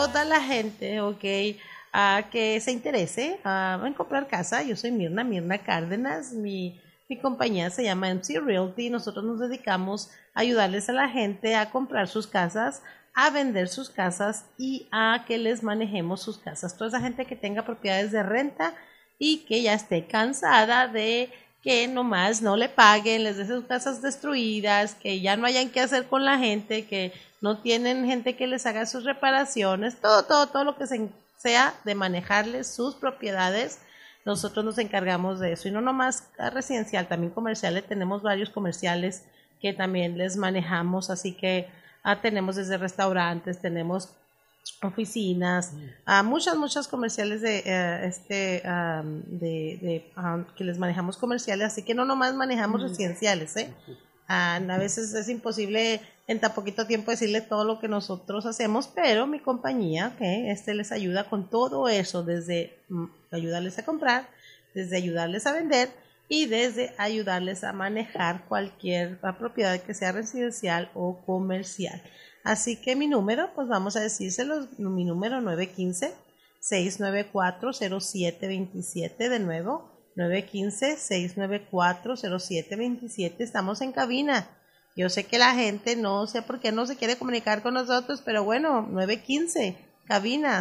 toda la gente, ok, que se interese en comprar casa. Yo soy Mirna Cárdenas, mi compañía se llama MC Realty. Nosotros nos dedicamos a ayudarles a la gente a comprar sus casas, a vender sus casas y a que les manejemos sus casas. Toda esa gente que tenga propiedades de renta y que ya esté cansada de que nomás no le paguen, les dejen sus casas destruidas, que ya no hayan qué hacer con la gente, que no tienen gente que les haga sus reparaciones, todo lo que sea de manejarles sus propiedades. Nosotros nos encargamos de eso, y no nomás residencial, también comerciales. Tenemos varios comerciales que también les manejamos, así que tenemos desde restaurantes, tenemos oficinas, muchas comerciales que les manejamos comerciales, así que no nomás manejamos residenciales, a veces es imposible en tan poquito tiempo decirle todo lo que nosotros hacemos, pero mi compañía, les ayuda con todo eso, desde ayudarles a comprar, desde ayudarles a vender y desde ayudarles a manejar cualquier propiedad que sea residencial o comercial. Así que mi número, pues vamos a decírselo, mi número 915-694-0727, de nuevo, 915-694-0727, estamos en cabina. Yo sé que la gente no sé por qué no se quiere comunicar con nosotros, pero bueno, 915, cabina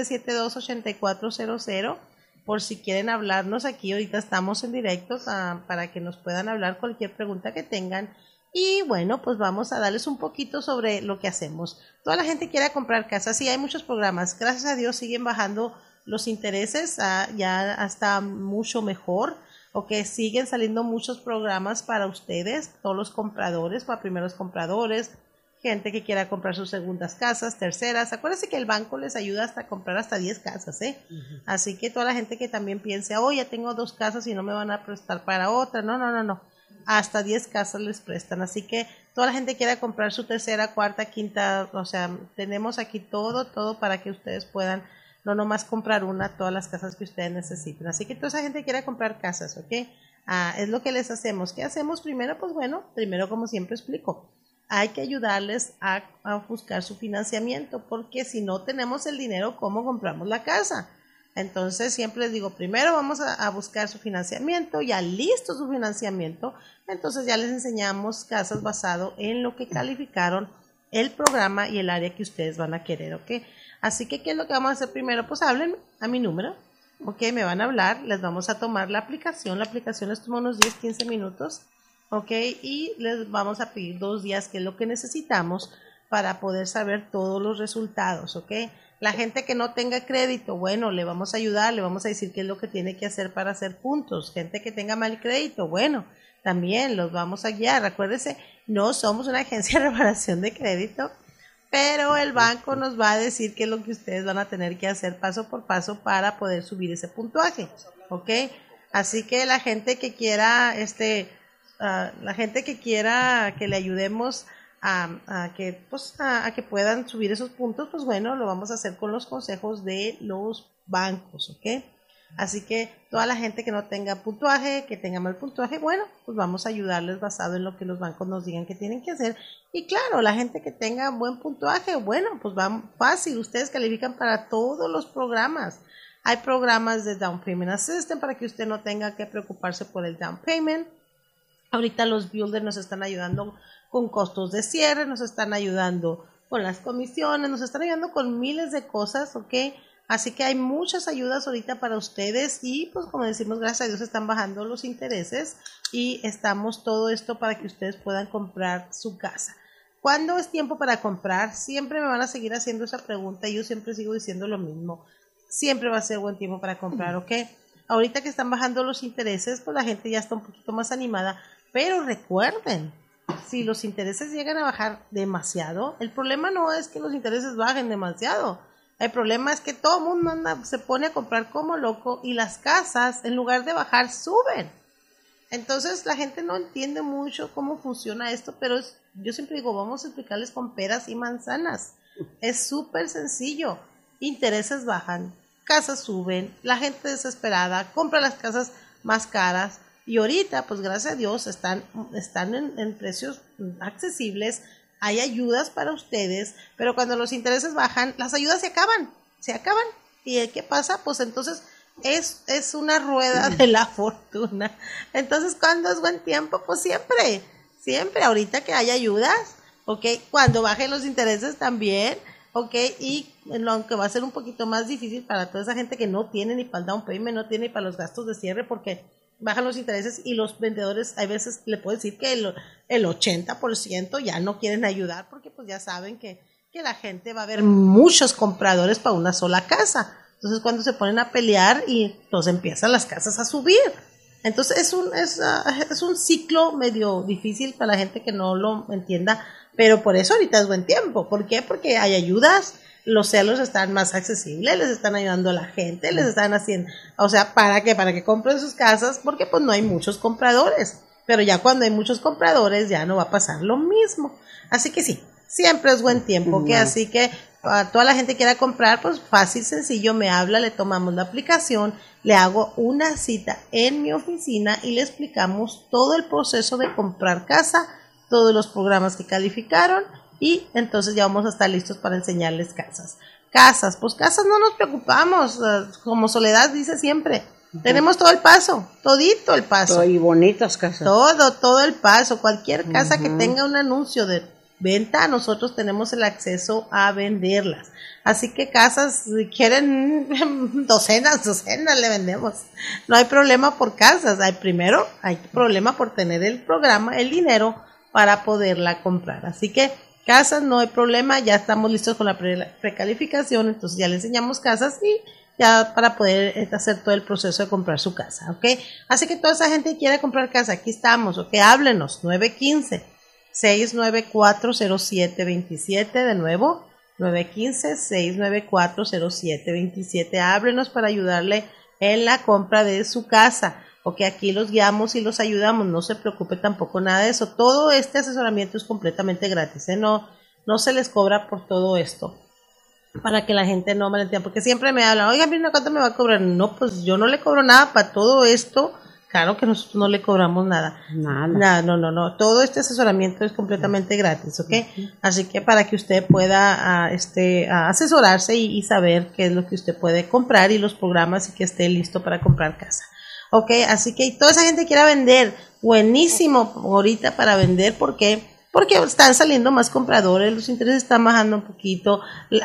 772-8400, por si quieren hablarnos aquí, ahorita estamos en directo para que nos puedan hablar cualquier pregunta que tengan. Y bueno, pues vamos a darles un poquito sobre lo que hacemos. Toda la gente quiere comprar casas, sí, hay muchos programas, gracias a Dios siguen bajando los intereses, ya hasta mucho mejor, siguen saliendo muchos programas para ustedes, todos los compradores, para primeros compradores, gente que quiera comprar sus segundas casas, terceras. Acuérdense que el banco les ayuda hasta comprar hasta 10 casas, Así que toda la gente que también piense, ya tengo 2 casas y no me van a prestar para otra, no. Hasta 10 casas les prestan, así que toda la gente que quiera comprar su tercera, cuarta, quinta, tenemos aquí todo para que ustedes puedan no nomás comprar todas las casas que ustedes necesiten. Así que toda esa gente quiere comprar casas, es lo que les hacemos. ¿Qué hacemos primero? Pues bueno, primero, como siempre explico, hay que ayudarles a buscar su financiamiento, porque si no tenemos el dinero, ¿cómo compramos la casa? Entonces siempre les digo, primero vamos a buscar su financiamiento, ya listo su financiamiento, entonces ya les enseñamos casas basado en lo que calificaron, el programa y el área que ustedes van a querer, Así que, ¿qué es lo que vamos a hacer primero? Pues hablen a mi número, me van a hablar, les vamos a tomar la aplicación les toma unos 10-15 minutos, y les vamos a pedir 2 días, que es lo que necesitamos para poder saber todos los resultados, La gente que no tenga crédito, bueno, le vamos a ayudar, le vamos a decir qué es lo que tiene que hacer para hacer puntos. Gente que tenga mal crédito, bueno, también los vamos a guiar. Acuérdense, no somos una agencia de reparación de crédito, pero el banco nos va a decir qué es lo que ustedes van a tener que hacer paso por paso para poder subir ese puntuaje, Así que la gente que quiera, que le ayudemos a que puedan subir esos puntos, pues bueno, lo vamos a hacer con los consejos de los bancos, Así que toda la gente que no tenga puntuaje, que tenga mal puntuaje, bueno, pues vamos a ayudarles basado en lo que los bancos nos digan que tienen que hacer. Y claro, la gente que tenga buen puntuaje, bueno, pues va fácil, ustedes califican para todos los programas. Hay programas de Down Payment Assistance para que usted no tenga que preocuparse por el down payment. Ahorita los builders nos están ayudando con costos de cierre, nos están ayudando con las comisiones, nos están ayudando con miles de cosas, Así que hay muchas ayudas ahorita para ustedes y pues como decimos, gracias a Dios están bajando los intereses y estamos todo esto para que ustedes puedan comprar su casa. ¿Cuándo es tiempo para comprar? Siempre me van a seguir haciendo esa pregunta y yo siempre sigo diciendo lo mismo. Siempre va a ser buen tiempo para comprar, Ahorita que están bajando los intereses, pues la gente ya está un poquito más animada, pero recuerden, si los intereses llegan a bajar demasiado, el problema no es que los intereses bajen demasiado. El problema es que todo el mundo se pone a comprar como loco y las casas, en lugar de bajar, suben. Entonces la gente no entiende mucho cómo funciona esto, pero yo siempre digo, vamos a explicarles con peras y manzanas. Es súper sencillo. Intereses bajan, casas suben, la gente desesperada compra las casas más caras y ahorita, pues gracias a Dios, están en precios accesibles. hay ayudas para ustedes, pero cuando los intereses bajan, las ayudas se acaban. ¿Y qué pasa? Pues entonces es una rueda de la fortuna. Entonces, ¿cuándo es buen tiempo? Pues siempre, ahorita que hay ayudas, ¿ok? Cuando bajen los intereses también, ¿ok? Y aunque va a ser un poquito más difícil para toda esa gente que no tiene ni para el down payment, no tiene ni para los gastos de cierre, porque bajan los intereses y los vendedores, hay veces le puedo decir que el 80% ya no quieren ayudar, porque pues ya saben que la gente va a haber muchos compradores para una sola casa. Entonces cuando se ponen a pelear y pues empiezan las casas a subir. Entonces es un ciclo medio difícil para la gente que no lo entienda, pero por eso ahorita es buen tiempo. ¿Por qué? Porque hay ayudas, los celos están más accesibles, les están ayudando a la gente, les están haciendo, o sea, ¿para qué? Para que compren sus casas, porque pues no hay muchos compradores. Pero ya cuando hay muchos compradores ya no va a pasar lo mismo. Así que sí, siempre es buen tiempo, ¿ok? Así que a toda la gente que quiera comprar, pues fácil, sencillo, me habla, le tomamos la aplicación, le hago una cita en mi oficina y le explicamos todo el proceso de comprar casa, todos los programas que calificaron y entonces ya vamos a estar listos para enseñarles casas. Pues casas no nos preocupamos, como Soledad dice siempre, tenemos todo el paso, todito el paso. Y bonitas casas. Todo el paso, cualquier casa que tenga un anuncio de venta, nosotros tenemos el acceso a venderlas. Así que casas, si quieren docenas le vendemos. No hay problema por casas, hay problema por tener el programa, el dinero para poderla comprar. Así que casas no hay problema, ya estamos listos con la precalificación, entonces ya le enseñamos casas y ya para poder hacer todo el proceso de comprar su casa, ¿ok? Así que toda esa gente que quiera comprar casa, aquí estamos, ¿ok? Háblenos, 915-694-0727, de nuevo, 915-694-0727. Háblenos para ayudarle en la compra de su casa. Ok, aquí los guiamos y los ayudamos. No se preocupe tampoco nada de eso. Todo este asesoramiento es completamente gratis. No se les cobra por todo esto. Para que la gente no me lo entienda. Porque siempre me hablan, oiga, mira, ¿cuánto me va a cobrar? No, pues yo no le cobro nada para todo esto. Claro que nosotros no le cobramos nada. Nada. No. Todo este asesoramiento es completamente gratis, ¿ok? Así que para que usted pueda asesorarse y saber qué es lo que usted puede comprar y los programas y que esté listo para comprar casa. Ok, así que toda esa gente quiera vender, buenísimo ahorita para vender, porque están saliendo más compradores, los intereses están bajando un poquito,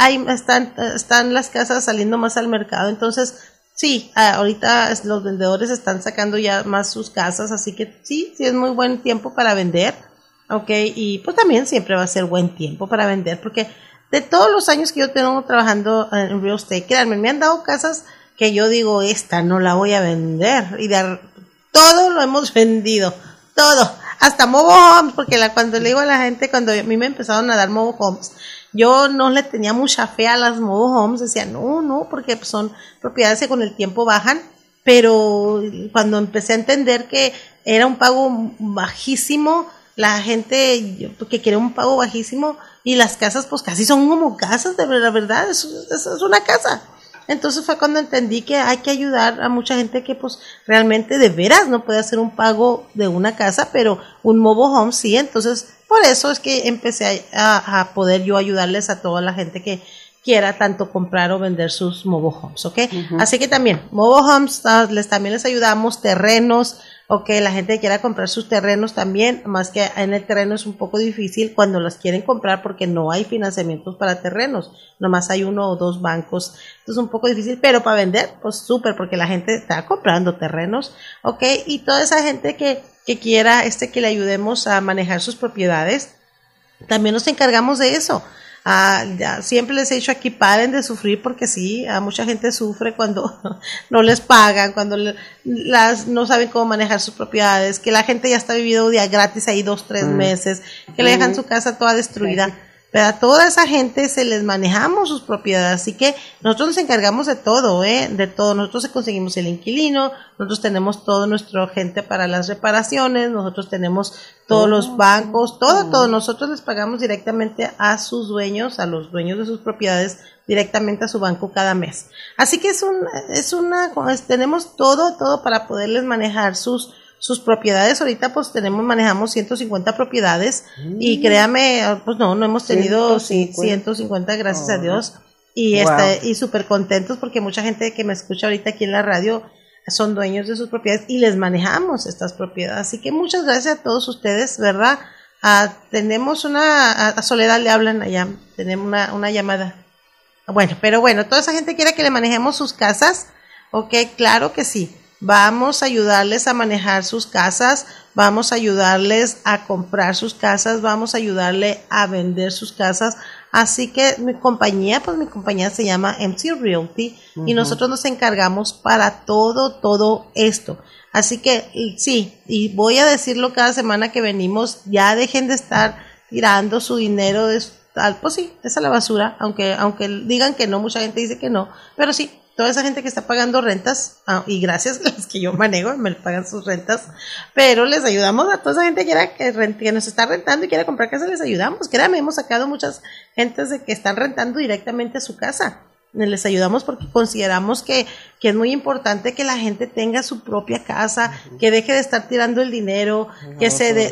están las casas saliendo más al mercado, entonces sí, ahorita los vendedores están sacando ya más sus casas, así que sí es muy buen tiempo para vender, ok, y pues también siempre va a ser buen tiempo para vender, porque de todos los años que yo tengo trabajando en real estate, créanme, me han dado casas que yo digo, esta no la voy a vender, y todo lo hemos vendido, todo, hasta mobile homes, porque cuando le digo a la gente, cuando a mí me empezaron a dar mobile homes, yo no le tenía mucha fe a las mobile homes, decía, no, porque son propiedades que con el tiempo bajan, pero cuando empecé a entender que era un pago bajísimo, la gente que quiere un pago bajísimo, y las casas pues casi son como casas, de verdad, es una casa. Entonces fue cuando entendí que hay que ayudar a mucha gente que pues realmente de veras no puede hacer un pago de una casa, pero un mobile home sí. Entonces por eso es que empecé a poder yo ayudarles a toda la gente que quiera tanto comprar o vender sus mobile homes, ¿ok? Así que también mobile homes, también les ayudamos, terrenos, ok, la gente que quiera comprar sus terrenos también, más que en el terreno es un poco difícil cuando los quieren comprar porque no hay financiamientos para terrenos, nomás hay 1 o 2 bancos, entonces es un poco difícil, pero para vender, pues súper, porque la gente está comprando terrenos, ok, y toda esa gente que quiera que le ayudemos a manejar sus propiedades, también nos encargamos de eso. Ya siempre les he dicho aquí, paren de sufrir, porque sí, a mucha gente sufre cuando no les pagan, cuando no saben cómo manejar sus propiedades, que la gente ya está viviendo día gratis ahí 2-3 meses, que le dejan su casa toda destruida. Pero a toda esa gente se les manejamos sus propiedades, así que nosotros nos encargamos de todo, de todo. Nosotros conseguimos el inquilino, nosotros tenemos todo nuestro gente para las reparaciones, nosotros tenemos todos los bancos, todo. Nosotros les pagamos directamente a sus dueños, a los dueños de sus propiedades, directamente a su banco cada mes. Así que tenemos todo para poderles manejar sus sus propiedades. Ahorita pues manejamos 150 propiedades y créame, pues no hemos tenido 150, gracias a Dios. Y y súper contentos porque mucha gente que me escucha ahorita aquí en la radio son dueños de sus propiedades y les manejamos estas propiedades. Así que muchas gracias a todos ustedes, ¿verdad? Tenemos a Soledad le hablan allá, tenemos una llamada. Bueno, pero bueno, toda esa gente quiere que le manejemos sus casas, ok, claro que sí. Vamos a ayudarles a manejar sus casas, vamos a ayudarles a comprar sus casas, vamos a ayudarle a vender sus casas. Así que mi compañía se llama MC Realty y nosotros nos encargamos para todo esto. Así que sí, y voy a decirlo cada semana que venimos, ya dejen de estar tirando su dinero pues sí, es a la basura, aunque digan que no, mucha gente dice que no, pero sí. Toda esa gente que está pagando rentas, y gracias a las que yo manejo, me pagan sus rentas, pero les ayudamos a toda esa gente que nos está rentando y quiere comprar casa, les ayudamos. Créanme, hemos sacado muchas gentes de que están rentando directamente a su casa. Les ayudamos porque consideramos que es muy importante que la gente tenga su propia casa, que deje de estar tirando el dinero, que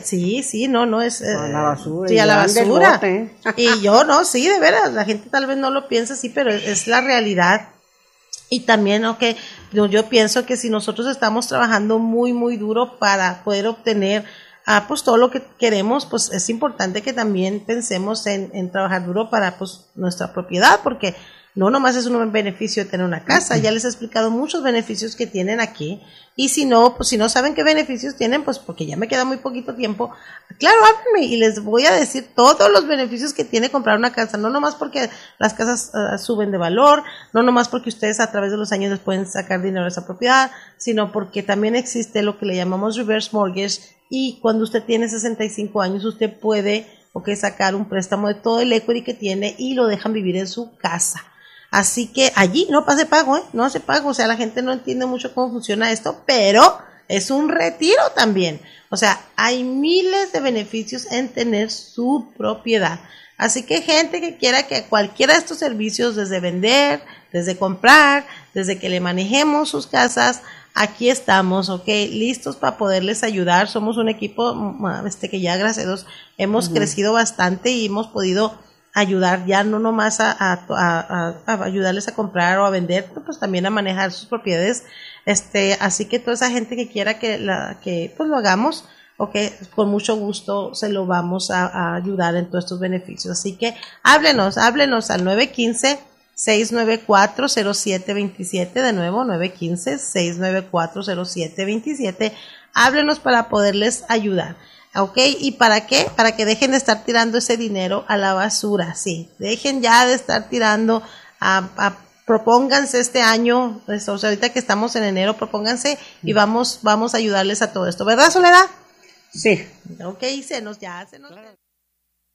no es a la basura. Sí, a la basura. Y yo sí, de veras, la gente tal vez no lo piensa así, pero es la realidad. Y también, yo pienso que si nosotros estamos trabajando muy duro para poder obtener pues todo lo que queremos, pues es importante que también pensemos en trabajar duro para pues nuestra propiedad, porque no nomás es un beneficio de tener una casa, ya les he explicado muchos beneficios que tienen aquí, y si no saben qué beneficios tienen, pues porque ya me queda muy poquito tiempo, claro, háblenme y les voy a decir todos los beneficios que tiene comprar una casa, no nomás porque las casas suben de valor, no nomás porque ustedes a través de los años les pueden sacar dinero de esa propiedad, sino porque también existe lo que le llamamos reverse mortgage, y cuando usted tiene 65 años, usted puede sacar un préstamo de todo el equity que tiene y lo dejan vivir en su casa. Así que allí no hace pago, no hace pago, o sea, la gente no entiende mucho cómo funciona esto, pero es un retiro también. O sea, hay miles de beneficios en tener su propiedad. Así que gente que quiera que cualquiera de estos servicios, desde vender, desde comprar, desde que le manejemos sus casas, aquí estamos, listos para poderles ayudar. Somos un equipo que ya, gracias a Dios, hemos crecido bastante y hemos podido ayudar ya no nomás a ayudarles a comprar o a vender, pues también a manejar sus propiedades. Así que toda esa gente que quiera que pues lo hagamos, con mucho gusto se lo vamos a ayudar en todos estos beneficios. Así que háblenos al 915-694-0727, de nuevo 915-694-0727. Háblenos para poderles ayudar. ¿Y para qué? Para que dejen de estar tirando ese dinero a la basura, sí. Dejen ya de estar tirando propónganse este año, ahorita que estamos en enero, propónganse y vamos a ayudarles a todo esto, ¿verdad, Soledad? Sí. Se nos.